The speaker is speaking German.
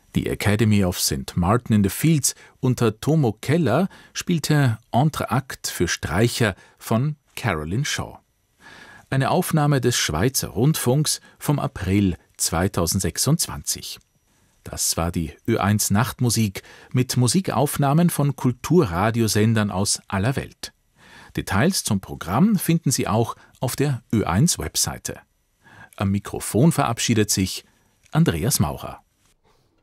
Die Academy of St. Martin in the Fields unter Tomo Keller spielte Entr'acte für Streicher von Caroline Shaw. Eine Aufnahme des Schweizer Rundfunks vom April 2026. Das war die Ö1 Nachtmusik mit Musikaufnahmen von Kulturradiosendern aus aller Welt. Details zum Programm finden Sie auch auf der Ö1 Webseite. Am Mikrofon verabschiedet sich Andreas Maurer.